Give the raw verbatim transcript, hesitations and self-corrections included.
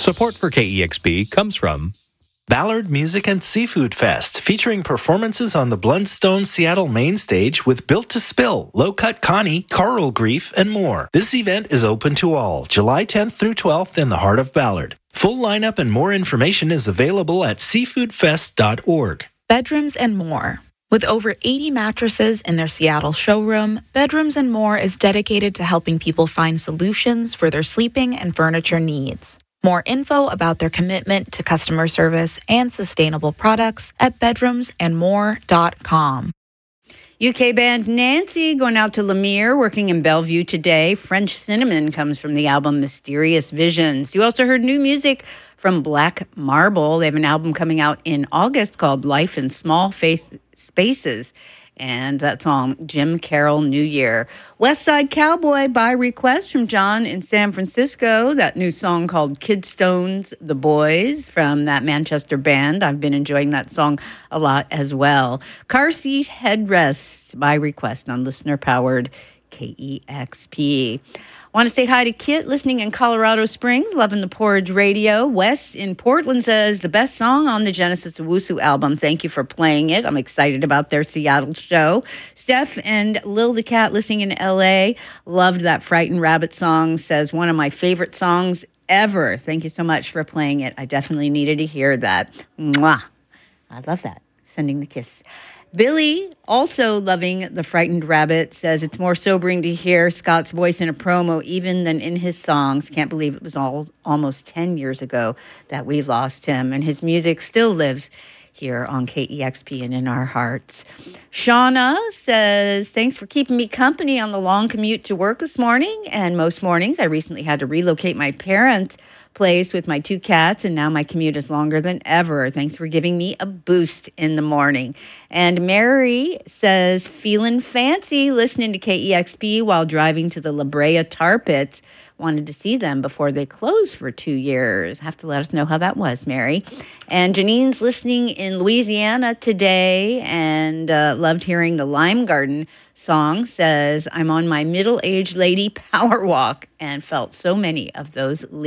Support for K E X P comes from Ballard Music and Seafood Fest, featuring performances on the Blundstone Seattle main stage with Built to Spill, Low Cut Connie, Coral Grief, and more. This event is open to all, July tenth through twelfth in the heart of Ballard. Full lineup and more information is available at seafood fest dot org. Bedrooms and More. With over eighty mattresses in their Seattle showroom, Bedrooms and More is dedicated to helping people find solutions for their sleeping and furniture needs. More info about their commitment to customer service and sustainable products at bedrooms and more dot com. U K band Nancy going out to Lemire, working in Bellevue today. French Cinnamon comes from the album Mysterious Visions. You also heard new music from Black Marble. They have an album coming out in August called Life in Small Face Spaces. And that song, Jim Carroll, New Year. West Side Cowboy by request from John in San Francisco. That new song called Kidstone's The Boys from that Manchester band. I've been enjoying that song a lot as well. Car Seat Headrests by request on listener-powered K E X P. Want to say hi to Kit, listening in Colorado Springs, loving the Porridge Radio. Wes in Portland says, the best song on the Genesis Owusu album. Thank you for playing it. I'm excited about their Seattle show. Steph and Lil the Cat, listening in L A, loved that Frightened Rabbit song, says one of my favorite songs ever. Thank you so much for playing it. I definitely needed to hear that. Mwah. I love that. Sending the kiss. Billy, also loving the Frightened Rabbit, says it's more sobering to hear Scott's voice in a promo even than in his songs. Can't believe it was all almost ten years ago that we lost him, and his music still lives here on K E X P and in our hearts. Shauna says, thanks for keeping me company on the long commute to work this morning, and most mornings. I recently had to relocate my parents' place with my two cats, and now my commute is longer than ever. Thanks for giving me a boost in the morning. And Mary says, feeling fancy listening to K E X P while driving to the La Brea Tar Pits. Wanted to see them before they closed for two years. Have to let us know how that was, Mary. And Janine's listening in Louisiana today and uh, loved hearing the Lime Garden song. Says, I'm on my middle-aged lady power walk and felt so many of those